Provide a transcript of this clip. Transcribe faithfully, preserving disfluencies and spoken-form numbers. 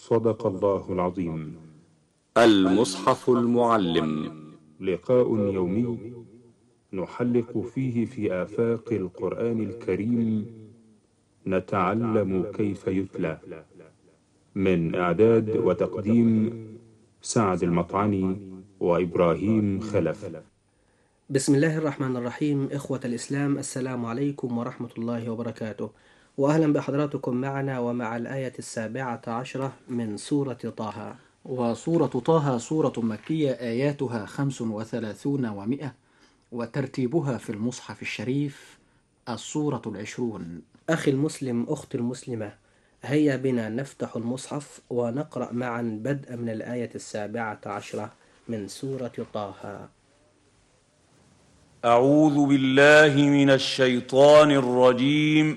صدق الله العظيم. المصحف المعلم، لقاء يومي نحلق فيه في آفاق القرآن الكريم، نتعلم كيف يتلى. من إعداد وتقديم سعد المطعني وإبراهيم خلف. بسم الله الرحمن الرحيم. إخوة الإسلام، السلام عليكم ورحمة الله وبركاته، وأهلا بحضراتكم معنا ومع الآية السابعة عشرة من سورة طه. وسورة طه سورة مكية، آياتها خمس وثلاثون ومئة، وترتيبها في المصحف الشريف السورة العشرون. أخي المسلم، أختي المسلمة، هيا بنا نفتح المصحف ونقرأ معا بدءا من الآية السابعة عشرة من سورة طه. أعوذ بالله من الشيطان الرجيم.